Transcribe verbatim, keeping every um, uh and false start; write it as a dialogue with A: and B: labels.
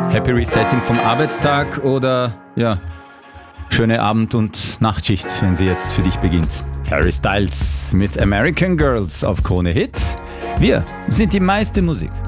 A: Happy Resetting vom Arbeitstag oder ja, schöne Abend- und Nachtschicht, wenn sie jetzt für dich beginnt. Harry Styles mit American Girls auf Krone Hits. Wir sind die meiste Musik.